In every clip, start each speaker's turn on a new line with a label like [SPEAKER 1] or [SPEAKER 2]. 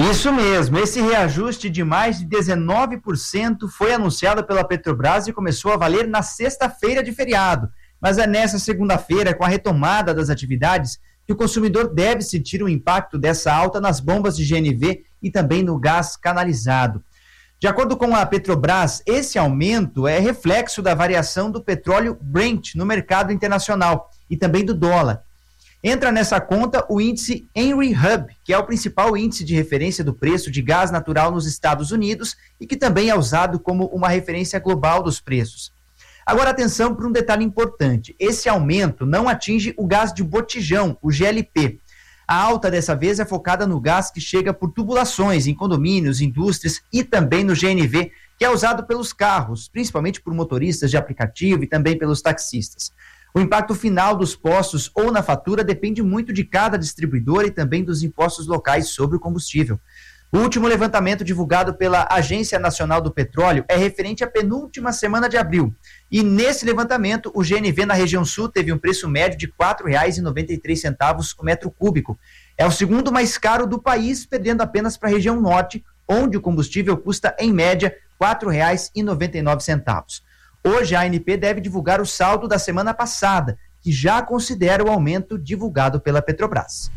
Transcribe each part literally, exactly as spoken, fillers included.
[SPEAKER 1] Isso mesmo, esse reajuste de mais de dezenove por cento foi anunciado pela Petrobras e começou a valer na sexta-feira de feriado. Mas é nessa segunda-feira, com a retomada das atividades, que o consumidor deve sentir o impacto dessa alta nas bombas de G N V e também no gás canalizado. De acordo com a Petrobras, esse aumento é reflexo da variação do petróleo Brent no mercado internacional e também do dólar. Entra nessa conta o índice Henry Hub, que é o principal índice de referência do preço de gás natural nos Estados Unidos e que também é usado como uma referência global dos preços. Agora, atenção para um detalhe importante. Esse aumento não atinge o gás de botijão, o G L P. A alta dessa vez é focada no gás que chega por tubulações em condomínios, indústrias e também no G N V, que é usado pelos carros, principalmente por motoristas de aplicativo e também pelos taxistas. O impacto final dos postos ou na fatura depende muito de cada distribuidor e também dos impostos locais sobre o combustível. O último levantamento divulgado pela Agência Nacional do Petróleo é referente à penúltima semana de abril. E nesse levantamento, o G N V na região sul teve um preço médio de quatro reais e noventa e três centavos o metro cúbico. É o segundo mais caro do país, perdendo apenas para a região norte, onde o combustível custa, em média, quatro reais e noventa e nove centavos. Hoje, a A N P deve divulgar o saldo da semana passada, que já considera o aumento divulgado pela Petrobras.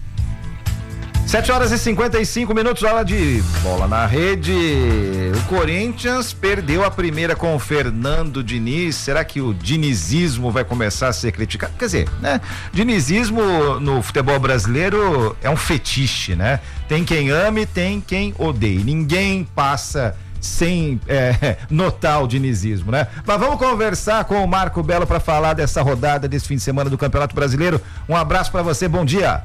[SPEAKER 2] sete horas e cinquenta e cinco minutos, hora de bola na rede. O Corinthians perdeu a primeira com o Fernando Diniz. Será que o dinizismo vai começar a ser criticado? Quer dizer, né? Dinizismo no futebol brasileiro é um fetiche, né? Tem quem ame, tem quem odeie. Ninguém passa sem é, notar o dinizismo, né? Mas vamos conversar com o Marco Belo para falar dessa rodada desse fim de semana do Campeonato Brasileiro. Um abraço para você, bom dia.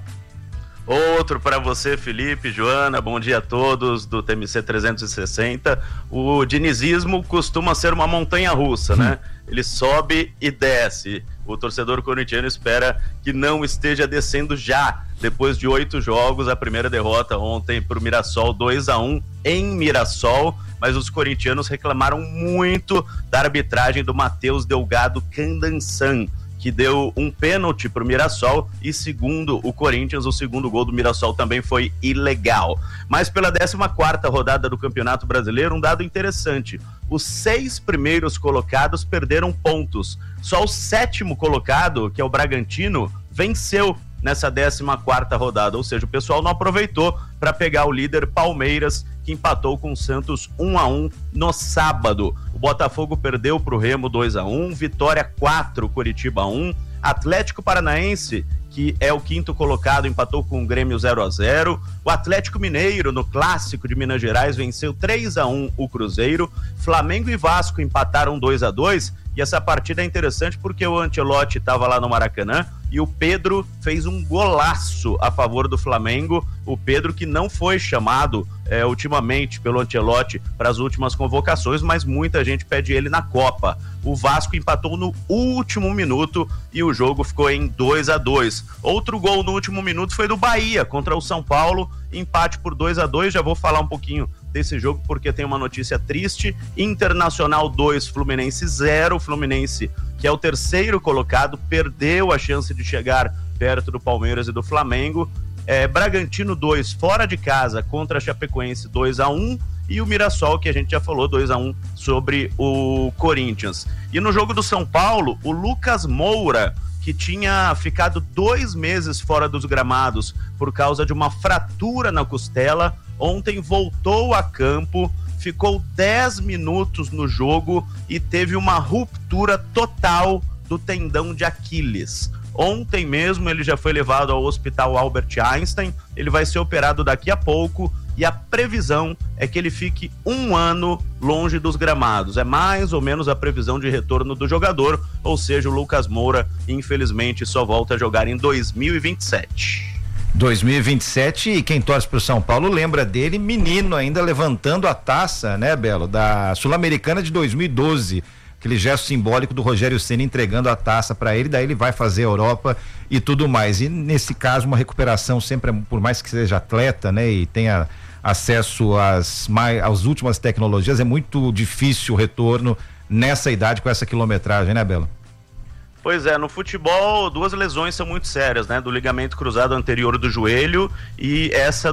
[SPEAKER 3] Outro para você, Felipe, Joana, bom dia a todos do T M C trezentos e sessenta. O dinizismo costuma ser uma montanha-russa, né? Ele sobe e desce. O torcedor corintiano espera que não esteja descendo já, depois de oito jogos. A primeira derrota ontem para o Mirassol, dois a um em Mirassol, mas os corintianos reclamaram muito da arbitragem do Matheus Delgado Candansan, que deu um pênalti para o Mirassol, e segundo o Corinthians, o segundo gol do Mirassol também foi ilegal. Mas pela décima quarta rodada do Campeonato Brasileiro, um dado interessante: os seis primeiros colocados perderam pontos. Só o sétimo colocado, que é o Bragantino, venceu nessa décima quarta rodada, ou seja, o pessoal não aproveitou para pegar o líder Palmeiras, que empatou com o Santos um a um no sábado. O Botafogo perdeu para o Remo dois a um, Vitória quatro, Coritiba um, Atlético Paranaense, que é o quinto colocado, empatou com o Grêmio zero a zero. O Atlético Mineiro, no Clássico de Minas Gerais, venceu três a um o Cruzeiro. Flamengo e Vasco empataram dois a dois, e essa partida é interessante porque o Ancelotti estava lá no Maracanã e o Pedro fez um golaço a favor do Flamengo. O Pedro, que não foi chamado é, ultimamente pelo Ancelotti para as últimas convocações, mas muita gente pede ele na Copa. O Vasco empatou no último minuto e o jogo ficou em dois a dois. Outro gol no último minuto foi do Bahia contra o São Paulo, empate por dois a dois. Já vou falar um pouquinho desse jogo porque tem uma notícia triste. Internacional dois, Fluminense zero. Fluminense, que é o terceiro colocado, perdeu a chance de chegar perto do Palmeiras e do Flamengo. É, Bragantino dois, fora de casa, contra a Chapecoense dois a um, e o Mirassol, que a gente já falou, dois a um sobre o Corinthians. E no jogo do São Paulo, o Lucas Moura, que tinha ficado dois meses fora dos gramados por causa de uma fratura na costela, ontem voltou a campo, ficou dez minutos no jogo e teve uma ruptura total do tendão de Aquiles. Ontem mesmo ele já foi levado ao Hospital Albert Einstein, ele vai ser operado daqui a pouco e a previsão é que ele fique um ano longe dos gramados. É mais ou menos a previsão de retorno do jogador, ou seja, o Lucas Moura, infelizmente, só volta a jogar em dois mil e vinte e sete.
[SPEAKER 2] dois mil e vinte e sete, e quem torce pro São Paulo lembra dele, menino ainda, levantando a taça, né, Belo, da Sul-Americana de dois mil e doze. Aquele gesto simbólico do Rogério Ceni entregando a taça para ele, daí ele vai fazer a Europa e tudo mais. E nesse caso, uma recuperação sempre, por mais que seja atleta, né, e tenha acesso às, mais, às últimas tecnologias, é muito difícil o retorno nessa idade com essa quilometragem, né, Belo?
[SPEAKER 3] Pois é, no futebol duas lesões são muito sérias, né? Do ligamento cruzado anterior do joelho e essa